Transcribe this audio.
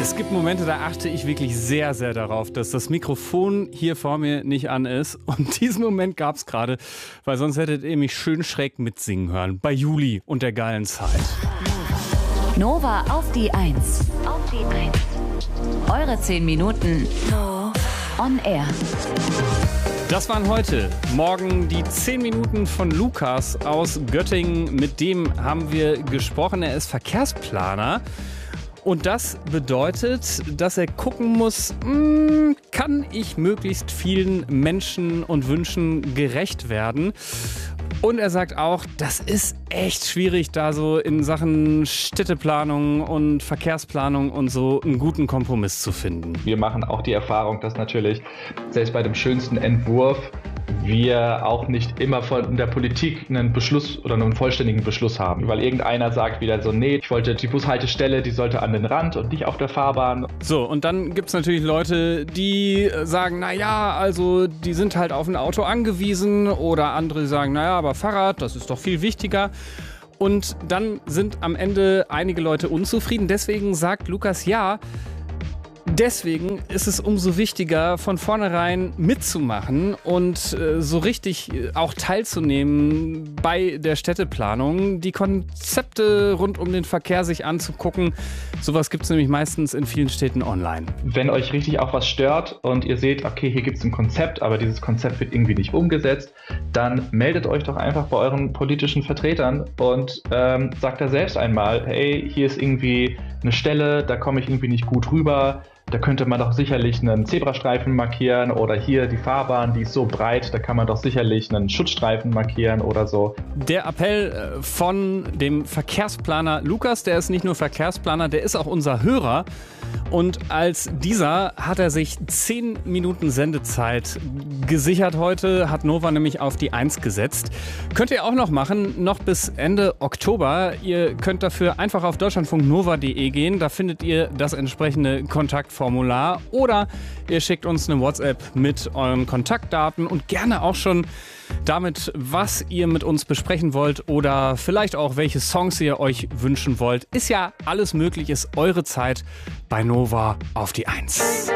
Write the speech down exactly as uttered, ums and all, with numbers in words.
Es gibt Momente, da achte ich wirklich sehr, sehr darauf, dass das Mikrofon hier vor mir nicht an ist. Und diesen Moment gab es gerade, weil sonst hättet ihr mich schön schräg mitsingen hören. Bei Juli und der geilen Zeit. Nova auf die Eins. Auf die Eins. Eure zehn Minuten on air. Das waren heute. Morgen die zehn Minuten von Lukas aus Göttingen. Mit dem haben wir gesprochen. Er ist Verkehrsplaner. Und das bedeutet, dass er gucken muss, mh, kann ich möglichst vielen Menschen und Wünschen gerecht werden? Und er sagt auch, das ist echt schwierig, da so in Sachen Städteplanung und Verkehrsplanung und so einen guten Kompromiss zu finden. Wir machen auch die Erfahrung, dass natürlich selbst bei dem schönsten Entwurf wir auch nicht immer von der Politik einen Beschluss oder einen vollständigen Beschluss haben. Weil irgendeiner sagt wieder so, nee, ich wollte die Bushaltestelle, die sollte an den Rand und nicht auf der Fahrbahn. So, und dann gibt es natürlich Leute, die sagen, naja, also die sind halt auf ein Auto angewiesen, oder andere die sagen, naja, aber Fahrrad, das ist doch viel wichtiger. Und dann sind am Ende einige Leute unzufrieden. Deswegen sagt Lukas, ja, deswegen ist es umso wichtiger, von vornherein mitzumachen und äh, so richtig auch teilzunehmen bei der Städteplanung, die Konzepte rund um den Verkehr sich anzugucken. Sowas gibt es nämlich meistens in vielen Städten online. Wenn euch richtig auch was stört und ihr seht, okay, hier gibt es ein Konzept, aber dieses Konzept wird irgendwie nicht umgesetzt, dann meldet euch doch einfach bei euren politischen Vertretern und ähm, sagt da selbst einmal, hey, hier ist irgendwie eine Stelle, da komme ich irgendwie nicht gut rüber. Da könnte man doch sicherlich einen Zebrastreifen markieren, oder hier die Fahrbahn, die ist so breit, da kann man doch sicherlich einen Schutzstreifen markieren oder so. Der Appell von dem Verkehrsplaner Lukas, der ist nicht nur Verkehrsplaner, der ist auch unser Hörer. Und als dieser hat er sich zehn Minuten Sendezeit gesichert heute, hat Nova nämlich auf die Eins gesetzt. Könnt ihr auch noch machen, noch bis Ende Oktober. Ihr könnt dafür einfach auf deutschlandfunknova punkt de gehen, da findet ihr das entsprechende Kontaktformular, oder ihr schickt uns eine WhatsApp mit euren Kontaktdaten und gerne auch schon damit, was ihr mit uns besprechen wollt oder vielleicht auch, welche Songs ihr euch wünschen wollt. Ist ja alles möglich, ist eure Zeit bei Nova auf die Eins.